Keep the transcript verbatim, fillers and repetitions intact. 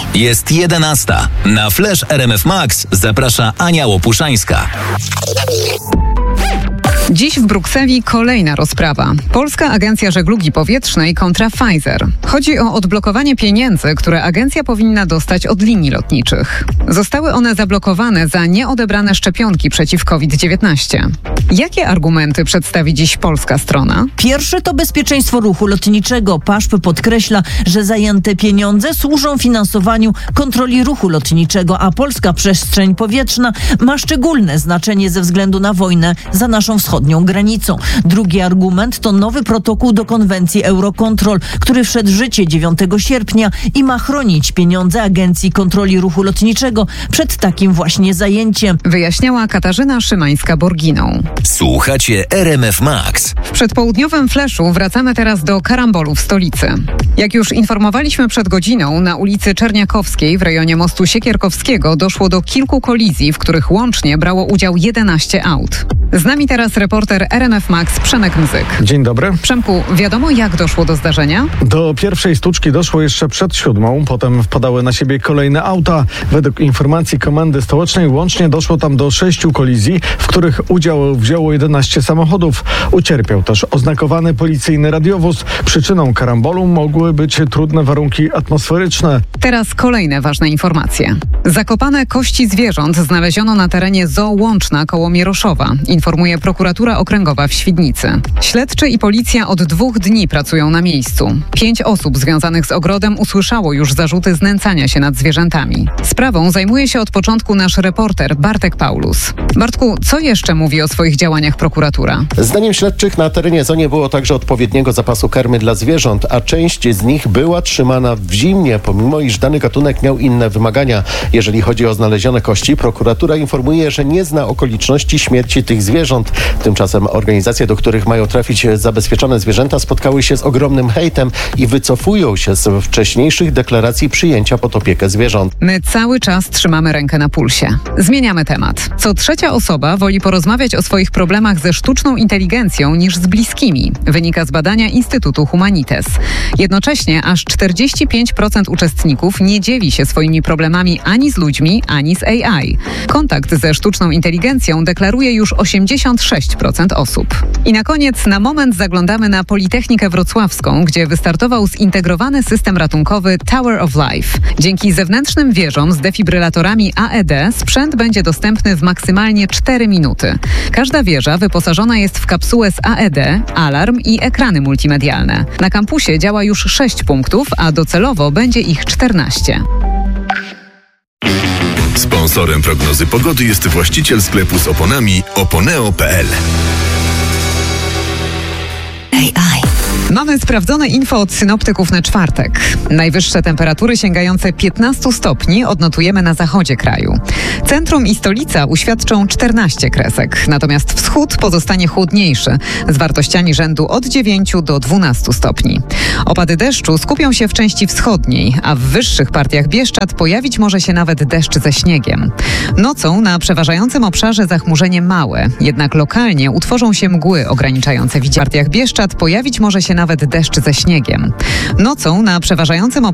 Jest jedenasta. Na Flash R M F Max zaprasza Ania Łopuszańska. Dziś w Brukseli kolejna rozprawa. Polska Agencja Żeglugi Powietrznej kontra Pfizer. Chodzi o odblokowanie pieniędzy, które agencja powinna dostać od linii lotniczych. Zostały one zablokowane za nieodebrane szczepionki przeciw COVID dziewiętnaście. Jakie argumenty przedstawi dziś polska strona? Pierwszy to bezpieczeństwo ruchu lotniczego. Paszp podkreśla, że zajęte pieniądze służą finansowaniu kontroli ruchu lotniczego, a polska przestrzeń powietrzna ma szczególne znaczenie ze względu na wojnę za naszą wschodnią granicą. Drugi argument to nowy protokół do konwencji Eurocontrol, który wszedł w życie dziewiątego sierpnia i ma chronić pieniądze Agencji Kontroli Ruchu Lotniczego przed takim właśnie zajęciem. Wyjaśniała Katarzyna Szymańska-Borginą. Słuchacie R M F Max. W przedpołudniowym flashu wracamy teraz do karambolu w stolicy. Jak już informowaliśmy przed godziną, na ulicy Czerniakowskiej w rejonie mostu Siekierkowskiego doszło do kilku kolizji, w których łącznie brało udział jedenaście aut. Z nami teraz reporter R M F Max Przemek Mzyk. Dzień dobry. Przemku, wiadomo jak doszło do zdarzenia? Do pierwszej stłuczki doszło jeszcze przed siódmą, potem wpadały na siebie kolejne auta. Według informacji Komendy Stołecznej łącznie doszło tam do sześciu kolizji, w których udział wzięło jedenaście samochodów. Ucierpiał też oznakowany policyjny radiowóz. Przyczyną karambolu mogły być trudne warunki atmosferyczne. Teraz kolejne ważne informacje. Zakopane kości zwierząt znaleziono na terenie Zoo Łączna koło Mieroszowa, informuje prokuratura okręgowa w Świdnicy. Śledczy i policja od dwóch dni pracują na miejscu. Pięć osób związanych z ogrodem usłyszało już zarzuty znęcania się nad zwierzętami. Sprawą zajmuje się od początku nasz reporter Bartek Paulus. Bartku, co jeszcze mówi o swoich działaniach prokuratura? Zdaniem śledczych na terenie zoo nie było także odpowiedniego zapasu karmy dla zwierząt, a część z nich była trzymana w zimnie, pomimo iż dany gatunek miał inne wymagania. Jeżeli chodzi o znalezione kości, prokuratura informuje, że nie zna okoliczności śmierci tych zwierząt. Tymczasem organizacje, do których mają trafić zabezpieczone zwierzęta, spotkały się z ogromnym hejtem i wycofują się z wcześniejszych deklaracji przyjęcia pod opiekę zwierząt. My cały czas trzymamy rękę na pulsie. Zmieniamy temat. Co trzecia osoba woli porozmawiać o swoich problemach ze sztuczną inteligencją niż z bliskimi. Wynika z badania Instytutu Humanites. Jednocześnie aż czterdzieści pięć procent uczestników nie dzieli się swoimi problemami ani z ludźmi, ani z A I. Kontakt ze sztuczną inteligencją deklaruje już osiemdziesiąt sześć procent osób. I na koniec na moment zaglądamy na Politechnikę Wrocławską, gdzie wystartował zintegrowany system ratunkowy Tower of Life. Dzięki zewnętrznym wieżom z defibrylatorami A E D sprzęt będzie dostępny w maksymalnie cztery minuty. Każda wieża wyposażona jest w kapsułę z A E D, alarm i ekrany multimedialne. Na kampusie działa już sześć punktów, a docelowo będzie ich czternaście. Sponsorem prognozy pogody jest właściciel sklepu z oponami oponeo kropka p l. A I. Mamy sprawdzone info od synoptyków na czwartek. Najwyższe temperatury sięgające piętnaście stopni odnotujemy na zachodzie kraju. Centrum i stolica uświadczą czternaście kresek, natomiast wschód pozostanie chłodniejszy, z wartościami rzędu od dziewięciu do dwunastu stopni. Opady deszczu skupią się w części wschodniej, a w wyższych partiach Bieszczad pojawić może się nawet deszcz ze śniegiem. Nocą na przeważającym obszarze zachmurzenie małe, jednak lokalnie utworzą się mgły ograniczające widzenie. W partiach Bieszczad pojawić może się nawet deszcz ze śniegiem. Nocą na przeważającym obszarze